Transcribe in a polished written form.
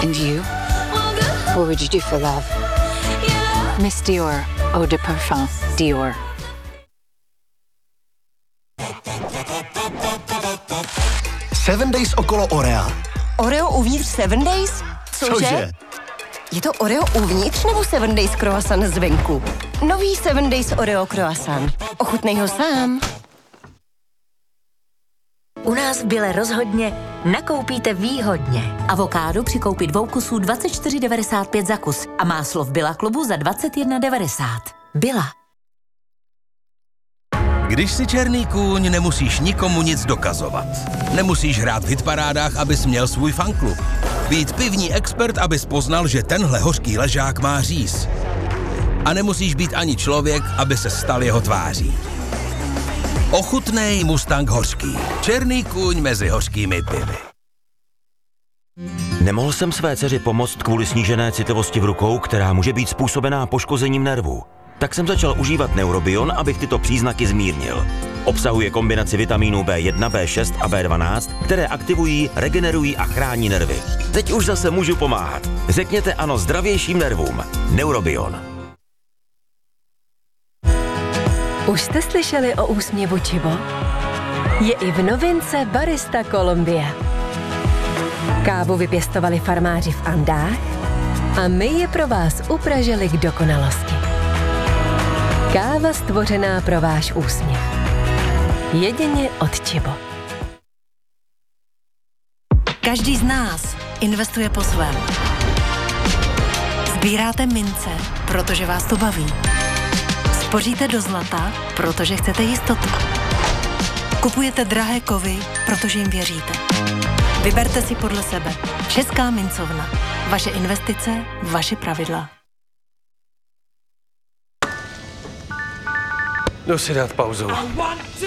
And you? What would you do for love? Miss Dior, Eau de Parfum, Dior. Seven Days okolo Orea. Oreo uvnitř 7 Days? Cože? Je to Oreo uvnitř nebo 7 Days croissant zvenku? Nový 7 Days Oreo croissant. Ochutnej ho sám. U nás v Bile rozhodně nakoupíte výhodně. Avokádo při koupi 2 kusů 24,95 za kus a máslo v Billa klubu za 21,90. Billa. Když jsi černý kůň, nemusíš nikomu nic dokazovat. Nemusíš hrát v hitparádách, abys měl svůj fanklub. Být pivní expert, abys poznal, že tenhle hořký ležák má říz. A nemusíš být ani člověk, aby se stal jeho tváří. Ochutnej Mustang hořký. Černý kůň mezi hořkými pivy. Nemohl jsem své dceři pomoct kvůli snížené citlivosti v rukou, která může být způsobená poškozením nervů. Tak jsem začal užívat Neurobion, abych tyto příznaky zmírnil. Obsahuje kombinaci vitamínů B1, B6 a B12, které aktivují, regenerují a chrání nervy. Teď už zase můžu pomáhat. Řekněte ano zdravějším nervům. Neurobion. Už jste slyšeli o úsměvu Chibo? Je i v novince Barista Colombia. Kávu vypěstovali farmáři v Andách a my je pro vás upražili k dokonalosti. Káva stvořená pro váš úsměv. Jedině od Chibo. Každý z nás investuje po svém. Sbíráte mince, protože vás to baví. Spoříte do zlata, protože chcete jistotu. Kupujete drahé kovy, protože jim věříte. Vyberte si podle sebe. Česká mincovna. Vaše investice, vaše pravidla. Jdu si dát pauzu.